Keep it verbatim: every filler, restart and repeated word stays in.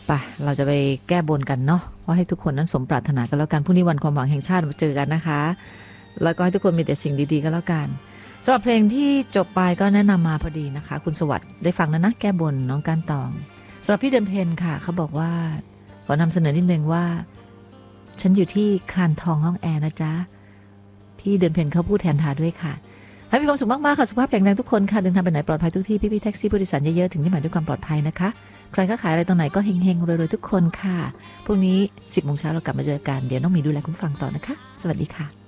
ไปเราจะไปแก้บนกันเนาะว่าให้ทุกคนนั้นสมปรารถนากันแล้วกันพรุ่งนี้วันความหวังแห่งชาติมาเจอกันนะคะแล้วก็ให้ทุกคนมีแต่สิ่งดีๆก็แล้วกันสำหรับเพลงที่จบไปก็แนะนำมาพอดีนะคะคุณสวัสดิ์ได้ฟังแล้วนะแก้บนน้องการตองสำหรับพี่เดือนเพ็ญค่ะเขาบอกว่าขอนำเสนอนิดนึงว่าฉันอยู่ที่คานทองห้องแอร์นะจ๊ะพี่เดือนเพ็ญเขาพูดแทนทาด้วยค่ะให้มีความสุขมากๆค่ะสุขภาพแข็งแรงทุกคนค่ะเดินทางไปไหนปลอดภัยทุกที่พี่ๆแท็กซี่ผู้โดยสารเยอะๆถึงที่หมายด้วยความปลอดภัยนะคะใครก็ขายอะไรตรงไหนก็เฮงๆรวยๆทุกคนค่ะพรุ่งนี้สิบโมงเช้าเรากลับมาเจอกันเดี๋ยวน้องมีดูแลคุณฟังต่อนะคะสวัสดีค่ะ